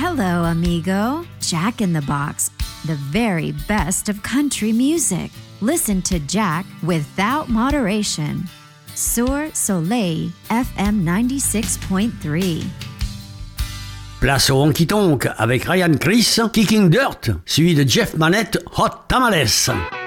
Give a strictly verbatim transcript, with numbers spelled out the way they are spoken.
Hello, amigo. Jack in the Box, the very best of country music. Listen to Jack without moderation. Sur Soleil F M ninety-six point three. Place au Honky Tonk avec Ryan Criss, Kicking Dirt, suivi de Jeff Manette, Hot Tamales.